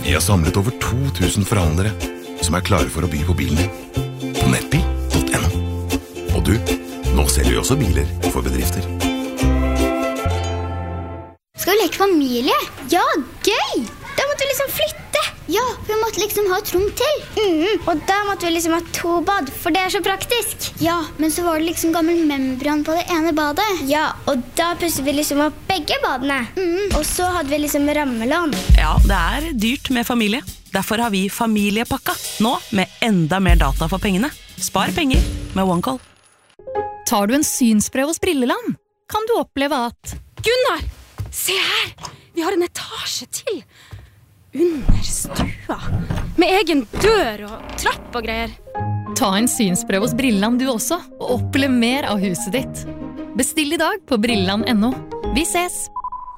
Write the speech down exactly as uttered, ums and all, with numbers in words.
Vi har samlet over to tusen forhandlere som er klare for å by på bilen din på nettbil punktum no. Og du, nå selger vi også biler for bedrifter. Skal vi leke familie? Ja, gøy! Da måtte vi liksom flytte. Ja, vi måtte liksom ha et rom til. Mm, og da måtte vi liksom ha to bad, for det er så praktisk. Ja, men så var det liksom gammel membran på det ene badet. Ja, og da pusset vi liksom opp begge badene. Mm. Og så hadde vi liksom rammelån. Ja, det er dyrt med familie. Derfor har vi familiepakka, nå med enda mer data for pengene. Spar penger med OneCall. Tar du en synsprøve hos Brilleland, kan du oppleve at Gunnar, se her! Vi har en etasje til. Under stua. Med egen dør og trapp og greier. Ta en synsprøve hos Brilleland du også, og opplev mer av huset ditt. Bestill i dag på brilleland punktum no. Vi ses!